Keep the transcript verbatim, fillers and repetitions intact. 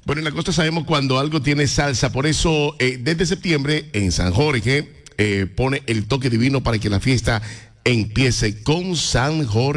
Bueno, en la costa sabemos cuando algo tiene salsa, por eso eh, desde septiembre en San Jorge eh, pone el toque divino para que la fiesta empiece con San Jorge.